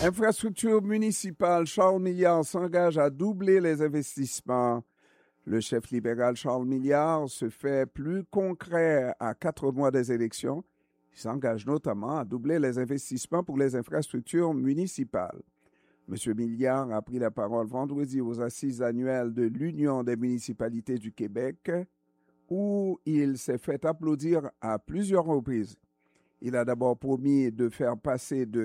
Infrastructure municipale, Charles Milliard s'engage à doubler les investissements. Le chef libéral Charles Milliard se fait plus concret à 4 mois des élections. Il s'engage notamment à doubler les investissements pour les infrastructures municipales. M. Milliard a pris la parole vendredi aux assises annuelles de l'Union des municipalités du Québec, où il s'est fait applaudir à plusieurs reprises. Il a d'abord promis de faire passer de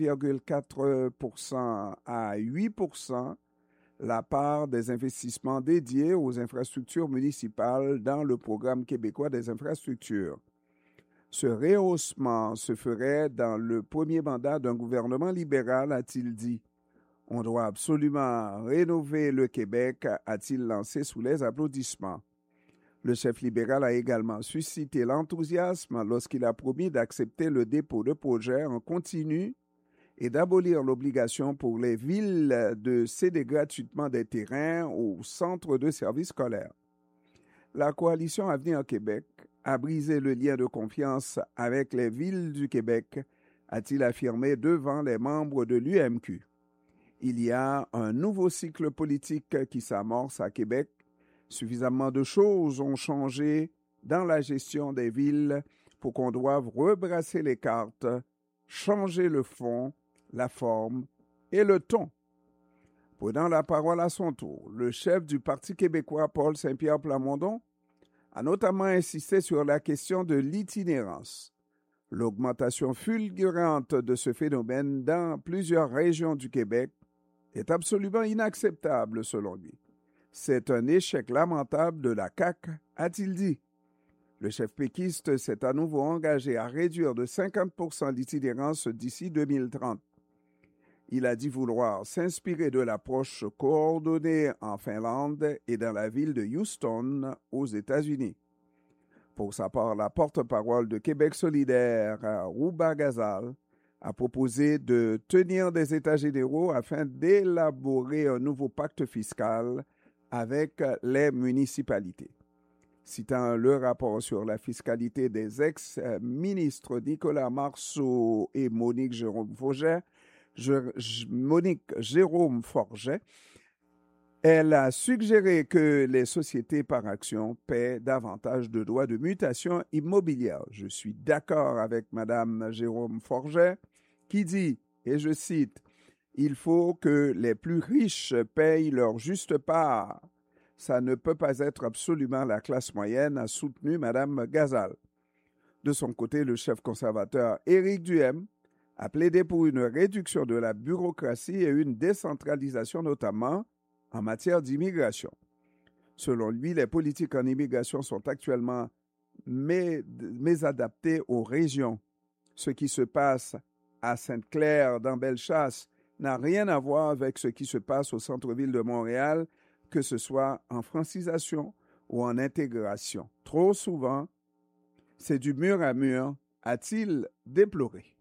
4,4% à 8% la part des investissements dédiés aux infrastructures municipales dans le programme québécois des infrastructures. Ce rehaussement se ferait dans le premier mandat d'un gouvernement libéral, a-t-il dit. On doit absolument rénover le Québec, a-t-il lancé sous les applaudissements. Le chef libéral a également suscité l'enthousiasme lorsqu'il a promis d'accepter le dépôt de projets en continu et d'abolir l'obligation pour les villes de céder gratuitement des terrains aux centres de services scolaires. La coalition Avenir Québec a brisé le lien de confiance avec les villes du Québec, a-t-il affirmé devant les membres de l'UMQ. Il y a un nouveau cycle politique qui s'amorce à Québec. Suffisamment de choses ont changé dans la gestion des villes pour qu'on doive rebrasser les cartes, changer le fond, la forme et le ton. Prenant la parole à son tour, le chef du Parti québécois, Paul Saint-Pierre Plamondon, a notamment insisté sur la question de l'itinérance. L'augmentation fulgurante de ce phénomène dans plusieurs régions du Québec est absolument inacceptable selon lui. C'est un échec lamentable de la CAQ, a-t-il dit. Le chef péquiste s'est à nouveau engagé à réduire de 50% l'itinérance d'ici 2030. Il a dit vouloir s'inspirer de l'approche coordonnée en Finlande et dans la ville de Houston, aux États-Unis. Pour sa part, la porte-parole de Québec solidaire, Rouba Ghazal, a proposé de tenir des États généraux afin d'élaborer un nouveau pacte fiscal avec les municipalités. Citant le rapport sur la fiscalité des ex-ministres Nicolas Marceau et Monique Jérôme Forget, elle a suggéré que les sociétés par action paient davantage de droits de mutation immobilière. Je suis d'accord avec Mme Jérôme Forget qui dit, et je cite, « Il faut que les plus riches payent leur juste part. Ça ne peut pas être absolument la classe moyenne », a soutenu Mme Ghazal. De son côté, le chef conservateur Éric Duhaime a plaidé pour une réduction de la bureaucratie et une décentralisation notamment en matière d'immigration. Selon lui, les politiques en immigration sont actuellement mésadaptées aux régions. Ce qui se passe à Sainte-Claire, dans Bellechasse, n'a rien à voir avec ce qui se passe au centre-ville de Montréal, que ce soit en francisation ou en intégration. Trop souvent, c'est du mur à mur, a-t-il déploré.